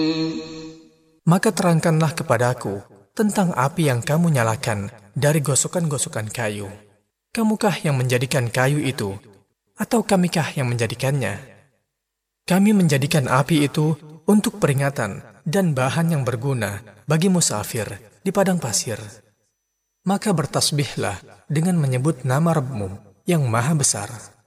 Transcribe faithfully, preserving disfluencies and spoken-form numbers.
Maka terangkanlah kepadaku tentang api yang kamu nyalakan dari gosokan-gosokan kayu. Kamukah yang menjadikan kayu itu, atau kamikah yang menjadikannya? Kami menjadikan api itu untuk peringatan dan bahan yang berguna bagi musafir di padang pasir. Maka bertasbihlah dengan menyebut nama Rabbmu yang maha besar.